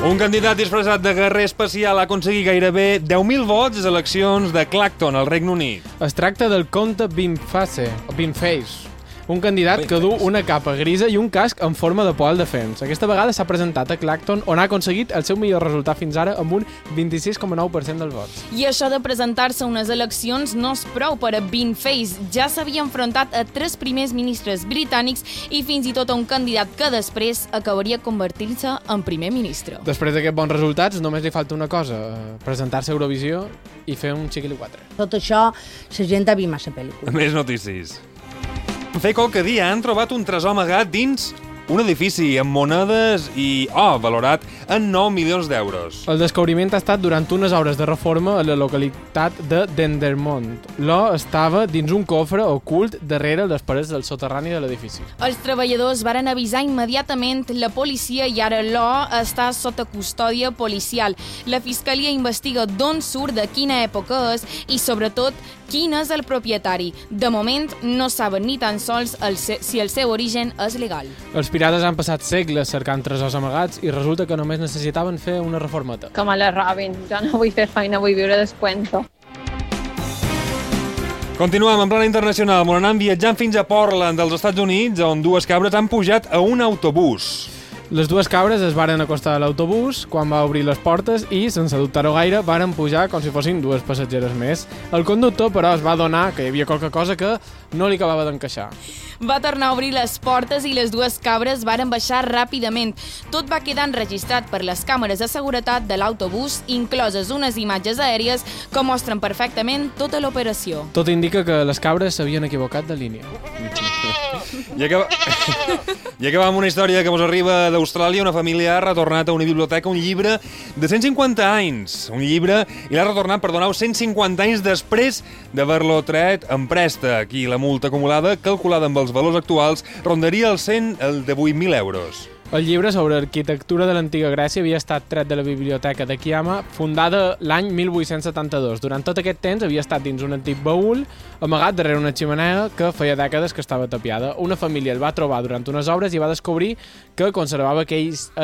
Un candidat disfressat de guerrer espacial ha aconseguit gairebé 10.000 vots a les eleccions de Clacton, al Regne Unit. Es tracta del comte Binface, un candidat que du una capa grisa i un casc en forma de poal de fens. Aquesta vegada s'ha presentat a Clacton, on ha aconseguit el seu millor resultat fins ara amb un 26,9% dels vots. I això de presentar-se a unes eleccions no és prou per a Binface. Ja s'havia enfrontat a 3 primers ministres britànics i fins i tot a un candidat que després acabaria convertint-se en primer ministre. Després d'aquests bons resultats, només li falta una cosa, presentar-se a Eurovisió i fer un Chiquili 4. Tot això, la gent ha vist massa pel·lícules. Més notícies. Fa qualque dia han trobat un tresor amagat dins un edifici amb monedes i or valorat en 9 milions d'euros. El descobriment ha estat durant unes obres de reforma a la localitat de Dendermonde. L'or estava dins un cofre ocult darrere les parets del soterrani de l'edifici. Els treballadors varen avisar immediatament la policia i ara l'or està sota custòdia policial. La fiscalia investiga d'on surt, de quina època és i, sobretot, quin és el propietari. De moment, no saben ni tan sols si el seu origen és legal. Els pirates han passat segles cercant tresors amagats i resulta que només necessitaven fer una reformeta. Que me la robin. Jo no vull fer feina, vull viure descuento. Continuem en plana internacional, on anem viatjant fins a Portland, dels Estats Units, on 2 cabres han pujat a un autobús. Les 2 cabres es varen acostar a l'autobús quan va obrir les portes i, sense dubtar-ho gaire, varen pujar com si fossin 2 passatgeres més. El conductor, però, es va adonar que hi havia qualque cosa que no li acabava d'encaixar. Va tornar a obrir les portes i les 2 cabres varen baixar ràpidament. Tot va quedar enregistrat per les càmeres de seguretat de l'autobús, incloses unes imatges aèries que mostren perfectament tota l'operació. Tot indica que les cabres s'havien equivocat de línia. I acabem amb una història que ens arriba d'Austràlia. Una família ha retornat a una biblioteca un llibre de 150 anys. Un llibre, i l'ha retornat, perdoneu, 150 anys després d'haver-lo tret en préstec. I la multa acumulada, calculada amb els valors actuals, rondaria els 8.000 euros. El llibre sobre arquitectura de l'antiga Grècia havia estat tret de la biblioteca de Kiama, fundada l'any 1872. Durant tot aquest temps havia estat dins un antic baúl, amagat darrere una xemeneia que feia dècades que estava tapiada. Una família el va trobar durant unes obres i va descobrir que conservava aquells